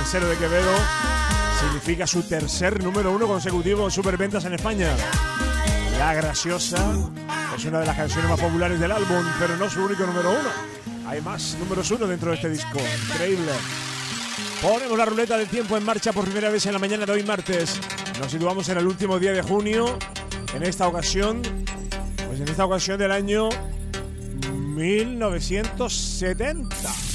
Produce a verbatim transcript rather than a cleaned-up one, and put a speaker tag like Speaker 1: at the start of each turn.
Speaker 1: Salsero de Quevedo significa su tercer número uno consecutivo en superventas en España. La Graciosa es una de las canciones más populares del álbum, pero no su único número uno. Hay más números uno dentro de este disco. Increíble. Ponemos la ruleta del tiempo en marcha por primera vez en la mañana de hoy martes. Nos situamos en el último día de junio. En esta ocasión, pues en esta ocasión del año mil novecientos setenta.